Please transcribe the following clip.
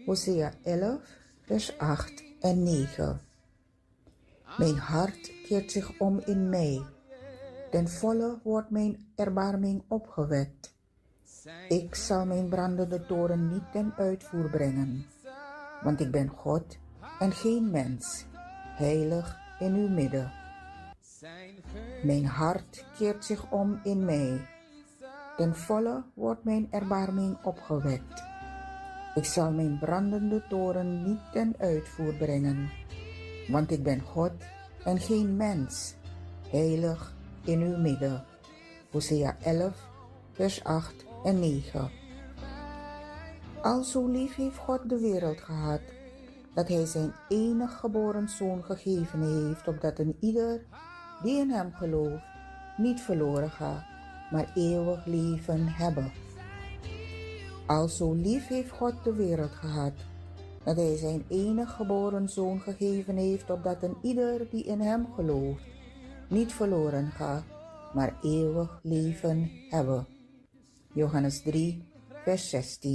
Hosea 11, vers 8 en 9. Mijn hart keert zich om in mij. Ten volle wordt mijn erbarming opgewekt. Ik zal mijn brandende toren niet ten uitvoer brengen. Want ik ben God en geen mens, heilig in uw midden. Mijn hart keert zich om in mij. Ten volle wordt mijn erbarming opgewekt. Ik zal mijn brandende toren niet ten uitvoer brengen. Want ik ben God en geen mens, heilig in uw midden. Hosea 11, vers 8 en 9. Al zo lief heeft God de wereld gehad, dat hij zijn enige geboren zoon gegeven heeft, opdat een ieder die in hem gelooft niet verloren gaat, maar eeuwig leven hebben. Al zo lief heeft God de wereld gehad, dat hij zijn enige geboren zoon gegeven heeft, opdat een ieder die in hem gelooft niet verloren gaat, maar eeuwig leven hebben. Johannes 3, vers 16.